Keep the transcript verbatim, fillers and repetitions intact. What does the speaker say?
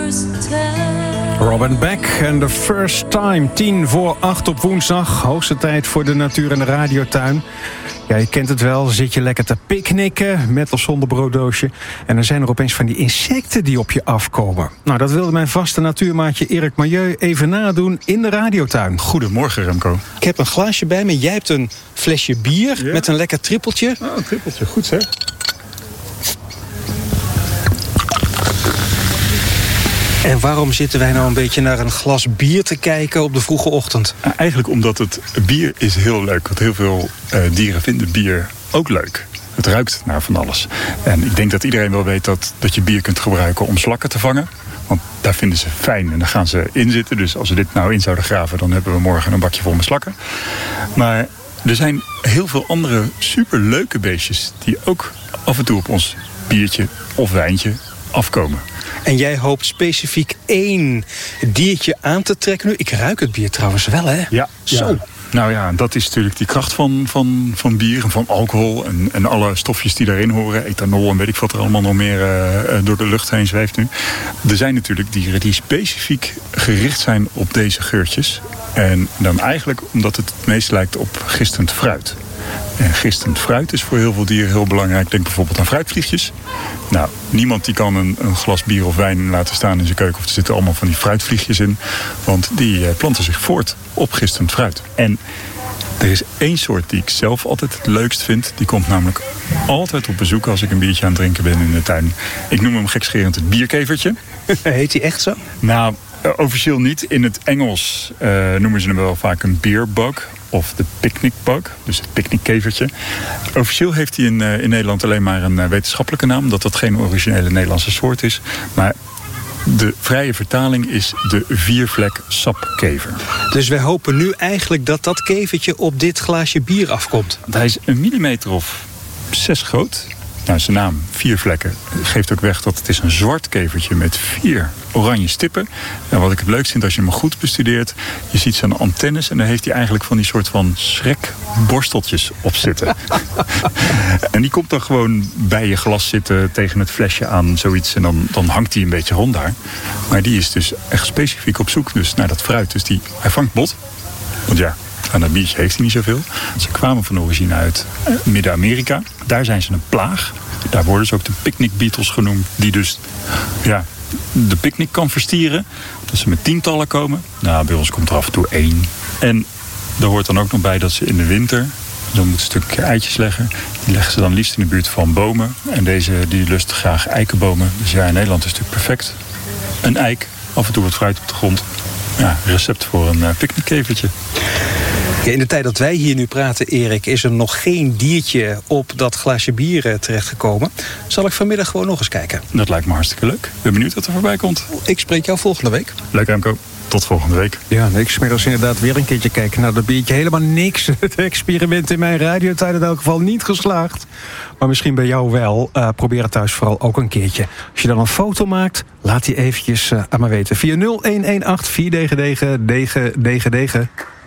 Robin Beck en The First Time. Tien voor acht op woensdag. Hoogste tijd voor de natuur en de radiotuin. Ja, je kent het wel. Zit je lekker te picknicken met of zonder brooddoosje. En dan zijn er opeens van die insecten die op je afkomen. Nou, dat wilde mijn vaste natuurmaatje Erik Milieu even nadoen in de radiotuin. Goedemorgen, Remco. Ik heb een glaasje bij me. Jij hebt een flesje bier ja. met een lekker trippeltje. Oh, een trippeltje. Goed, zeg. En waarom zitten wij nou een beetje naar een glas bier te kijken op de vroege ochtend? Eigenlijk omdat het bier is heel leuk. Want heel veel uh, dieren vinden bier ook leuk. Het ruikt naar van alles. En ik denk dat iedereen wel weet dat, dat je bier kunt gebruiken om slakken te vangen. Want daar vinden ze fijn en daar gaan ze in zitten. Dus als we dit nou in zouden graven, dan hebben we morgen een bakje vol met slakken. Maar er zijn heel veel andere superleuke beestjes die ook af en toe op ons biertje of wijntje afkomen. En jij hoopt specifiek één diertje aan te trekken nu. Ik ruik het bier trouwens wel, hè? Ja. Zo. Ja. Nou ja, dat is natuurlijk die kracht van, van, van bier en van alcohol. En, en alle stofjes die daarin horen. Ethanol en weet ik wat er allemaal nog meer uh, door de lucht heen zweeft nu. Er zijn natuurlijk dieren die specifiek gericht zijn op deze geurtjes. En dan eigenlijk omdat het het meest lijkt op gistend fruit. En gistend fruit is voor heel veel dieren heel belangrijk. Denk bijvoorbeeld aan fruitvliegjes. Nou, niemand die kan een, een glas bier of wijn laten staan in zijn keuken. Of er zitten allemaal van die fruitvliegjes in. Want die uh, planten zich voort op gistend fruit. En er is één soort die ik zelf altijd het leukst vind. Die komt namelijk altijd op bezoek als ik een biertje aan het drinken ben in de tuin. Ik noem hem gekscherend het bierkevertje. Heet hij echt zo? Nou, uh, officieel niet. In het Engels uh, noemen ze hem wel vaak een beerbug. Of de picnic bug, dus het picknickkevertje. Officieel heeft hij in, uh, in Nederland alleen maar een uh, wetenschappelijke naam. Dat dat geen originele Nederlandse soort is. Maar de vrije vertaling is de viervlek sapkever. Dus wij hopen nu eigenlijk dat dat kevertje op dit glaasje bier afkomt. Hij is een millimeter of zes groot. Nou, zijn naam, vier vlekken, geeft ook weg dat het is een zwart kevertje met vier oranje stippen. En wat ik het leukst vind als je hem goed bestudeert, je ziet zijn antennes en daar heeft hij eigenlijk van die soort van schrekborsteltjes op zitten. En die komt dan gewoon bij je glas zitten tegen het flesje aan, zoiets. En dan, dan hangt hij een beetje rond daar. Maar die is dus echt specifiek op zoek dus naar dat fruit. Dus die, hij vangt bot. Want ja, aan dat biertje heeft hij niet zoveel. Ze kwamen van origine uit Midden-Amerika. Daar zijn ze een plaag. Daar worden ze ook de picnic beetles genoemd. Die dus ja, de picknick kan verstieren. Dat ze met tientallen komen. Nou, bij ons komt er af en toe één. En er hoort dan ook nog bij dat ze in de winter, dan moeten ze een stukje eitjes leggen. Die leggen ze dan liefst in de buurt van bomen. En deze die lust graag eikenbomen. Dus ja, in Nederland is het natuurlijk perfect. Een eik, af en toe wat fruit op de grond. Ja, recept voor een uh, picknickkevertje. Ja, in de tijd dat wij hier nu praten, Erik, is er nog geen diertje op dat glaasje bier terechtgekomen. Zal ik vanmiddag gewoon nog eens kijken? Dat lijkt me hartstikke leuk. Ik ben benieuwd wat er voorbij komt. Ik spreek jou volgende week. Leuk, Remco. Tot volgende week. Ja, ik smiddags inderdaad weer een keertje kijken naar dat biertje. Helemaal niks. Het experiment in mijn radiotuin in elk geval niet geslaagd. Maar misschien bij jou wel. Uh, probeer het thuis vooral ook een keertje. Als je dan een foto maakt, laat die eventjes uh, aan me weten. Via nul een een acht vier negen negen negen negen negen.